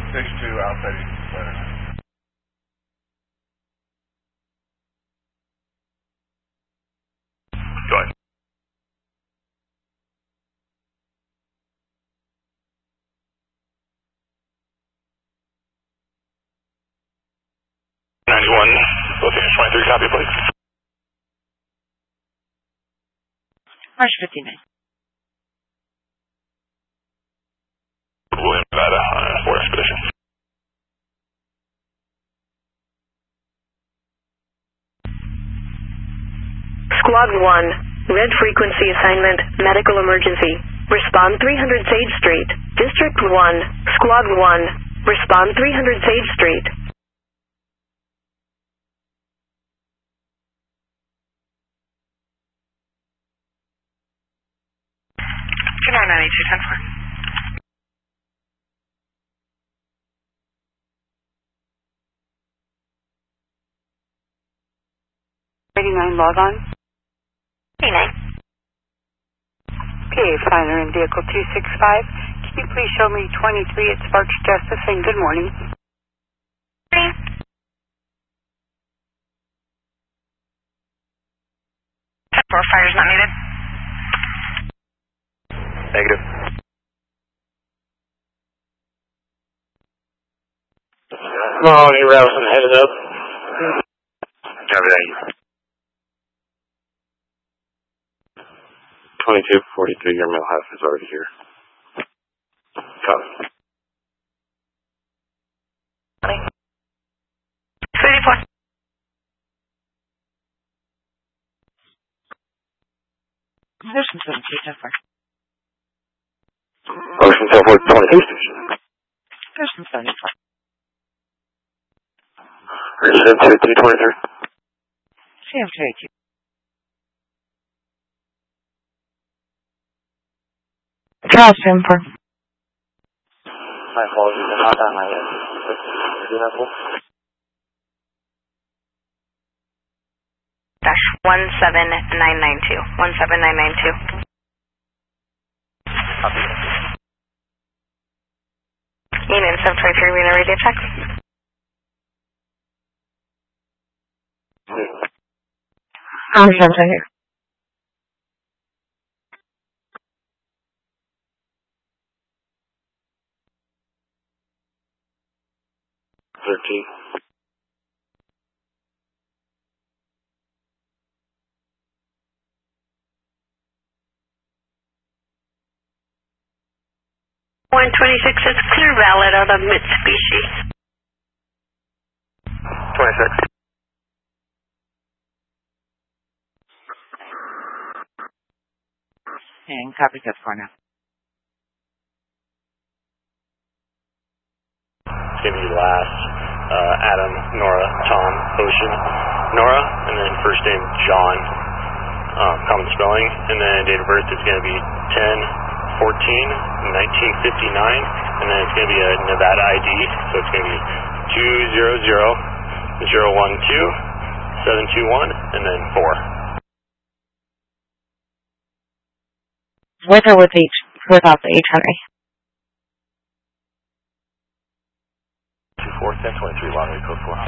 6-2 outside East Center. Go ahead. Location 23, copy, please. March 59. William, Nevada, for expedition. Squad 1, red frequency assignment, medical emergency. Respond 300 Sage Street. District 1, Squad 1, respond 300 Sage Street. 2992, 10-4. 89, log on. 89. PA Finder in vehicle 265. Can you please show me 23 at Sparks Justice and good morning. 10-4, fire's not needed. Negative. Mahoney, Rousen, headed up. Copy that. 2243, your mail half is already here. Copy. 34. Ocean 72, 10-4. Ocean 74, 22 station. Ocean 74. Ocean 2323. CM 282. Charles 10-4. My apologies, I'm not on my end. Dash 17992. 17992. Copy. Union 723, we radio check. I'm right here. One 26 is clear valid out of Mitsubishi. 26. And copy that for now. It's going to be last, Adam, Nora, Tom, Ocean, Nora, and then first name John, common spelling, and then date of birth is going to be 10/14/1959, and then it's going to be a Nevada ID, so it's going to be 200-012-721, and then 4. With or without the H, Henry? 24, 1023, long way code 4.